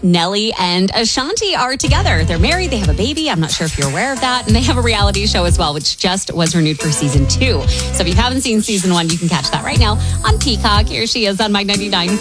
Nelly and Ashanti are together. They're married. They have a baby. I'm not sure if you're aware of that. And they have a reality show as well, which just was renewed for season 2. So if you haven't seen season 1, you can catch that right now on Peacock. Here she is on My 99.5.